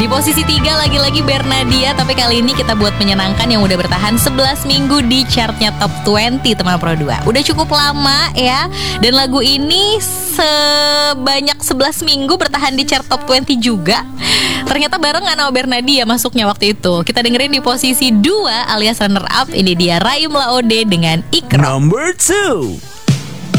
Di posisi 3 lagi-lagi Bernadia, tapi kali ini kita buat menyenangkan yang udah bertahan 11 minggu di chartnya Top 20 teman Pro 2. Udah cukup lama ya. Dan lagu ini sebanyak 11 minggu bertahan di chart Top 20 juga. Ternyata barengan sama Bernadia masuknya waktu itu. Kita dengerin di posisi 2 alias runner up. Ini dia Raim Laode dengan Ikro. Number 2.